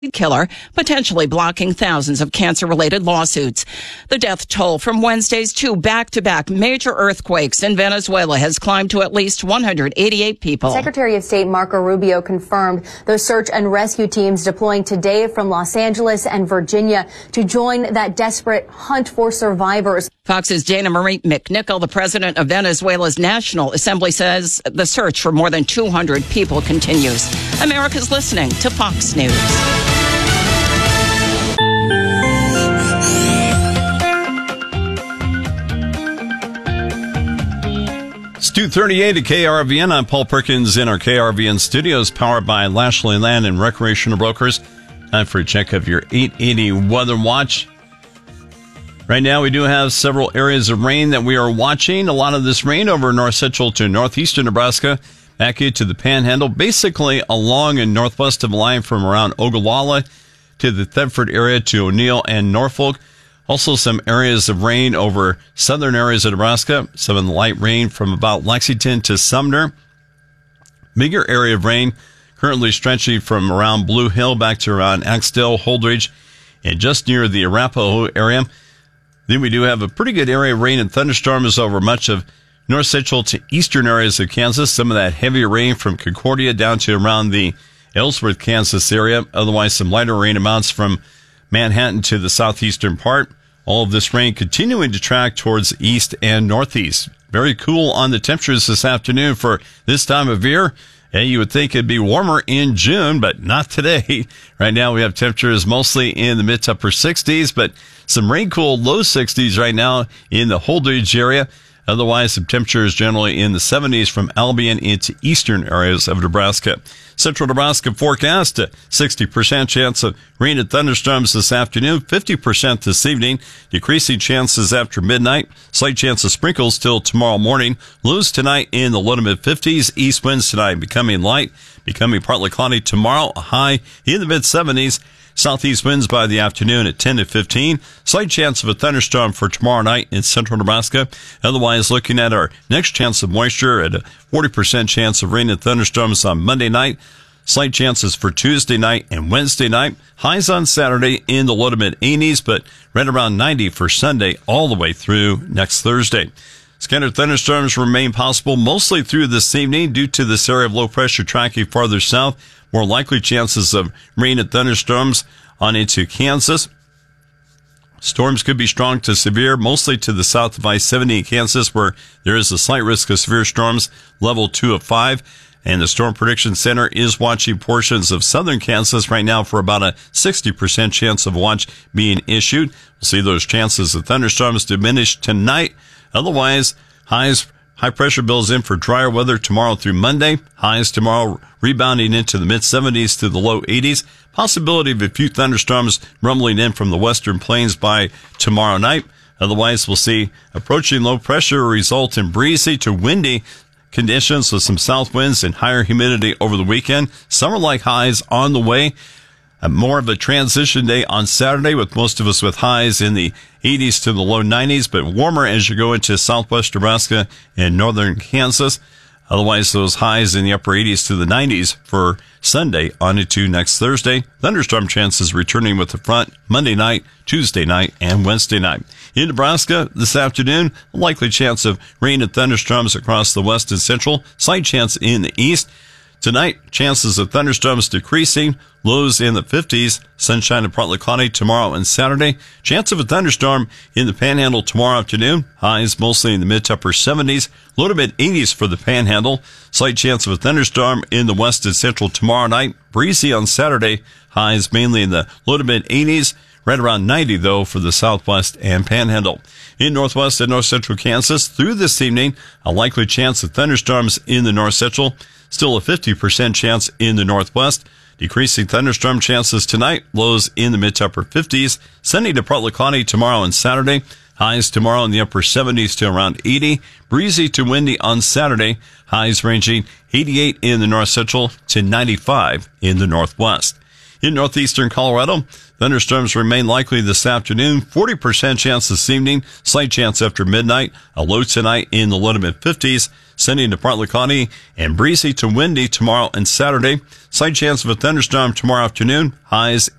killer, potentially blocking thousands of cancer-related lawsuits. The death toll from Wednesday's two back-to-back major earthquakes in Venezuela has climbed to at least 188 people. Secretary of State Marco Rubio confirmed those search and rescue teams deploying today from Los Angeles and Virginia to join that desperate hunt for survivors. Fox's Dana Marie McNichol, the president of Venezuela's National Assembly, says the search for more than 200 people continues. America's listening to Fox News. It's 2:38 at KRVN. I'm Paul Perkins in our KRVN studios, powered by Lashley Land and Recreational Brokers. Time for a check of your 880 Weather Watch. Right now, we do have several areas of rain that we are watching. A lot of this rain over north central to northeastern Nebraska, back into the Panhandle, basically along and northwest of the line from around Ogallala to the Thedford area to O'Neill and Norfolk. Also, some areas of rain over southern areas of Nebraska. Some of the light rain from about Lexington to Sumner. Bigger area of rain currently stretching from around Blue Hill back to around Axtell, Holdridge, and just near the Arapahoe area. Then we do have a pretty good area of rain and thunderstorms over much of north central to eastern areas of Kansas. Some of that heavier rain from Concordia down to around the Ellsworth, Kansas area. Otherwise, some lighter rain amounts from Manhattan to the southeastern part. All of this rain continuing to track towards east and northeast. Very cool on the temperatures this afternoon for this time of year. And you would think it'd be warmer in June, but not today. Right now we have temperatures mostly in the mid to upper 60s, but some rain-cooled low 60s right now in the Holdridge area. Otherwise, some temperatures generally in the 70s from Albion into eastern areas of Nebraska. Central Nebraska forecast a 60% chance of rain and thunderstorms this afternoon, 50% this evening, decreasing chances after midnight, slight chance of sprinkles till tomorrow morning. Lows tonight in the low to mid 50s, east winds tonight becoming light, becoming partly cloudy tomorrow, a high in the mid 70s. Southeast winds by the afternoon at 10 to 15. Slight chance of a thunderstorm for tomorrow night in central Nebraska. Otherwise, looking at our next chance of moisture at a 40% chance of rain and thunderstorms on Monday night. Slight chances for Tuesday night and Wednesday night. Highs on Saturday in the low to mid 80s, but right around 90 for Sunday all the way through next Thursday. Scattered thunderstorms remain possible mostly through this evening due to this area of low pressure tracking farther south. More likely chances of rain and thunderstorms on into Kansas. Storms could be strong to severe, mostly to the south of I-70 in Kansas, where there is a slight risk of severe storms, level 2 of 5. And the Storm Prediction Center is watching portions of southern Kansas right now for about a 60% chance of watch being issued. We'll see those chances of thunderstorms diminish tonight. Otherwise, high pressure builds in for drier weather tomorrow through Monday. Highs tomorrow rebounding into the mid 70s to the low 80s. Possibility of a few thunderstorms rumbling in from the western plains by tomorrow night. Otherwise, we'll see approaching low pressure result in breezy to windy conditions with some south winds and higher humidity over the weekend. Summer-like highs on the way. More of a transition day on Saturday with most of us with highs in the 80s to the low 90s, but warmer as you go into southwest Nebraska and northern Kansas. Otherwise, those highs in the upper 80s to the 90s for Sunday on into next Thursday. Thunderstorm chances returning with the front Monday night, Tuesday night, and Wednesday night. In Nebraska this afternoon, a likely chance of rain and thunderstorms across the west and central. Slight chance in the east. Tonight, chances of thunderstorms decreasing, lows in the 50s, sunshine and partly cloudy tomorrow and Saturday. Chance of a thunderstorm in the Panhandle tomorrow afternoon, highs mostly in the mid to upper 70s, low to mid 80s for the Panhandle. Slight chance of a thunderstorm in the west and central tomorrow night, breezy on Saturday, highs mainly in the low to mid 80s. Right around 90, though, for the southwest and Panhandle. In northwest and north central Kansas, through this evening, a likely chance of thunderstorms in the north central. Still a 50% chance in the northwest. Decreasing thunderstorm chances tonight. Lows in the mid to upper 50s. Sunny to partly cloudy tomorrow and Saturday. Highs tomorrow in the upper 70s to around 80. Breezy to windy on Saturday. Highs ranging 88 in the north central to 95 in the northwest. In northeastern Colorado, thunderstorms remain likely this afternoon. 40% chance this evening. Slight chance after midnight. A low tonight in the low to mid 50s. Sunny to partly cloudy and breezy to windy tomorrow and Saturday. Slight chance of a thunderstorm tomorrow afternoon. Highs